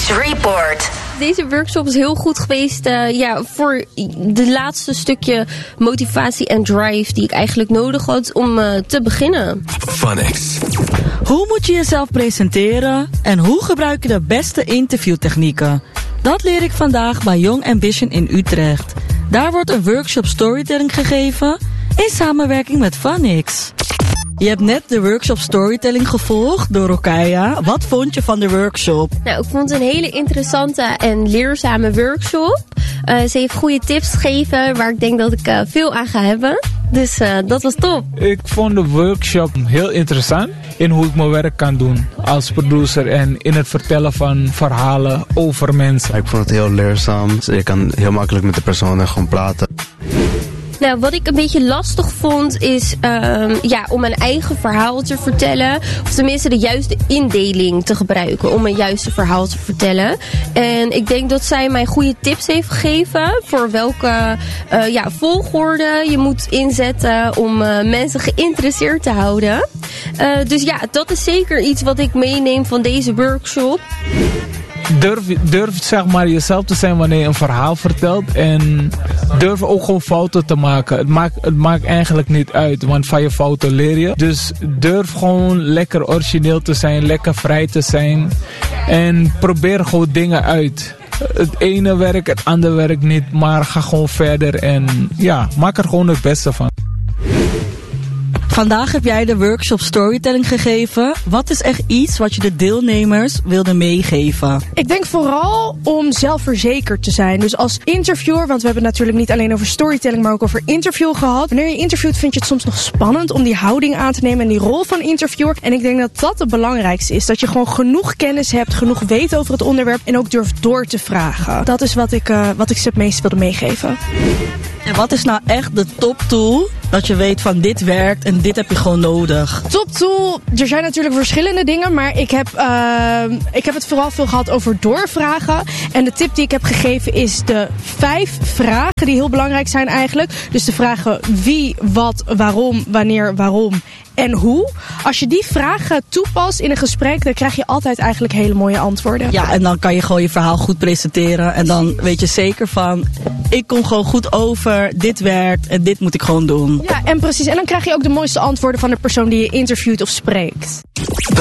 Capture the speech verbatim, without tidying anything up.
Beach Report. Deze workshop is heel goed geweest uh, ja, voor de laatste stukje motivatie en drive die ik eigenlijk nodig had om uh, te beginnen. Phonics. Hoe moet je jezelf presenteren en hoe gebruik je de beste interviewtechnieken? Dat leer ik vandaag bij Young Ambition in Utrecht. Daar wordt een workshop storytelling gegeven in samenwerking met Phonics. Je hebt net de workshop storytelling gevolgd door Rokaya. Wat vond je van de workshop? Nou, ik vond het een hele interessante en leerzame workshop. Uh, ze heeft goede tips gegeven waar ik denk dat ik uh, veel aan ga hebben. Dus uh, dat was top. Ik vond de workshop heel interessant in hoe ik mijn werk kan doen als producer en in het vertellen van verhalen over mensen. Ik vond het heel leerzaam. Je kan heel makkelijk met de personen gewoon praten. Nou, wat ik een beetje lastig vond is uh, ja, om mijn eigen verhaal te vertellen. Of tenminste de juiste indeling te gebruiken om een juiste verhaal te vertellen. En ik denk dat zij mij goede tips heeft gegeven voor welke uh, ja, volgorde je moet inzetten om uh, mensen geïnteresseerd te houden. Uh, dus ja, dat is zeker iets wat ik meeneem van deze workshop. Durf, durf zeg maar jezelf te zijn wanneer je een verhaal vertelt. En durf ook gewoon fouten te maken. Het maakt, het maakt eigenlijk niet uit, want van je fouten leer je. Dus durf gewoon lekker origineel te zijn, lekker vrij te zijn. En probeer gewoon dingen uit. Het ene werkt, het andere werkt niet, maar ga gewoon verder. En ja, maak er gewoon het beste van. Vandaag heb jij de workshop storytelling gegeven. Wat is echt iets wat je de deelnemers wilde meegeven? Ik denk vooral om zelfverzekerd te zijn. Dus als interviewer, want we hebben het natuurlijk niet alleen over storytelling, maar ook over interview gehad. Wanneer je interviewt vind je het soms nog spannend om die houding aan te nemen en die rol van interviewer. En ik denk dat dat het belangrijkste is. Dat je gewoon genoeg kennis hebt, genoeg weet over het onderwerp en ook durft door te vragen. Dat is wat ik, uh, wat ik ze het meest wilde meegeven. En wat is nou echt de top tool dat je weet van dit werkt en dit heb je gewoon nodig? Top tool, er zijn natuurlijk verschillende dingen, maar ik heb, uh, ik heb het vooral veel gehad over doorvragen. En de tip die ik heb gegeven is de vijf vragen die heel belangrijk zijn eigenlijk. Dus de vragen wie, wat, waarom, wanneer, waarom en hoe. Als je die vragen toepast in een gesprek, dan krijg je altijd eigenlijk hele mooie antwoorden. Ja, en dan kan je gewoon je verhaal goed presenteren. En dan weet je zeker van, ik kom gewoon goed over, dit werkt en dit moet ik gewoon doen. Ja, en precies. En dan krijg je ook de mooiste antwoorden van de persoon die je interviewt of spreekt. The